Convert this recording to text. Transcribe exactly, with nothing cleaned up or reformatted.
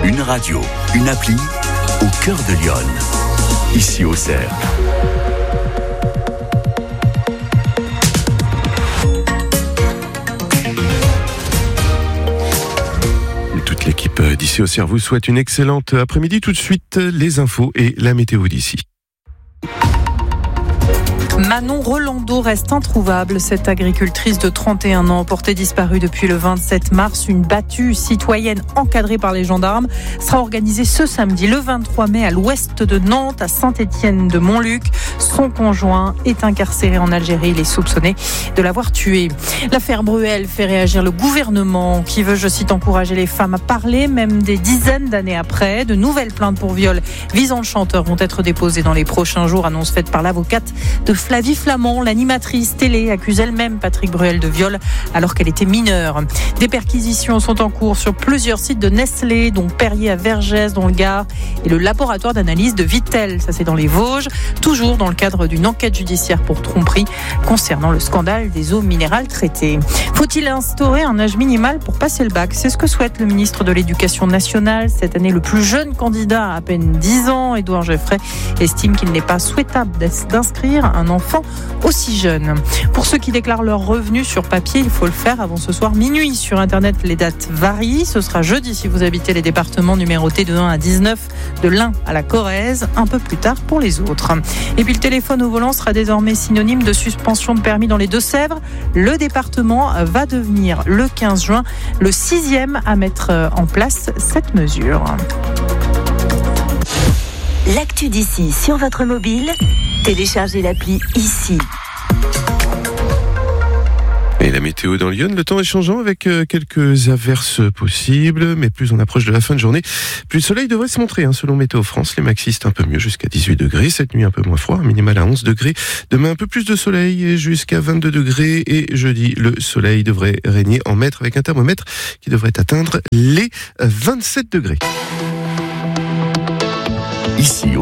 Une radio, une appli, au cœur de Lyon. Ici au Cerf. Toute l'équipe d'Ici au Cerf vous souhaite une excellente après-midi. Tout de suite, les infos et la météo d'ici. Manon Rolando reste introuvable. Cette agricultrice de trente et un ans, portée disparue depuis le vingt-sept mars, une battue citoyenne encadrée par les gendarmes, sera organisée ce samedi, le vingt-trois mai, à l'ouest de Nantes, à Saint-Étienne-de-Montluc. Son conjoint est incarcéré en Algérie. Il est soupçonné de l'avoir tué. L'affaire Bruel fait réagir le gouvernement, qui veut, je cite, encourager les femmes à parler, même des dizaines d'années après. De nouvelles plaintes pour viol visant le chanteur vont être déposées dans les prochains jours, annonce faite par l'avocate de Flavie Flamand, l'animatrice télé, accuse elle-même Patrick Bruel de viol alors qu'elle était mineure. Des perquisitions sont en cours sur plusieurs sites de Nestlé, dont Perrier à Vergès dans le Gard et le laboratoire d'analyse de Vittel, ça c'est dans les Vosges, toujours dans le cadre d'une enquête judiciaire pour tromperie concernant le scandale des eaux minérales traitées. Faut-il instaurer un âge minimal pour passer le bac ? C'est ce que souhaite le ministre de l'Éducation nationale. Cette année, le plus jeune candidat, à peine dix ans, Édouard Geoffrey, estime qu'il n'est pas souhaitable d'inscrire un enfant aussi jeune. Pour ceux qui déclarent leurs revenus sur papier, il faut le faire avant ce soir minuit. Sur Internet, les dates varient. Ce sera jeudi si vous habitez les départements numérotés de un à dix-neuf, de l'Ain à la Corrèze, un peu plus tard pour les autres. Et puis le téléphone au volant sera désormais synonyme de suspension de permis dans les Deux-Sèvres. Le département va devenir le quinze juin le sixième à mettre en place cette mesure. L'actu d'ici sur votre mobile, téléchargez l'appli Ici. Et la météo dans Lyon, le temps est changeant avec quelques averses possibles, mais plus on approche de la fin de journée, plus le soleil devrait se montrer, hein, selon Météo France. Les maxistes un peu mieux, jusqu'à dix-huit degrés. Cette nuit un peu moins froid, minimal à onze degrés. Demain un peu plus de soleil, et jusqu'à vingt-deux degrés. Et jeudi, le soleil devrait régner en mètres avec un thermomètre qui devrait atteindre les vingt-sept degrés. Ici au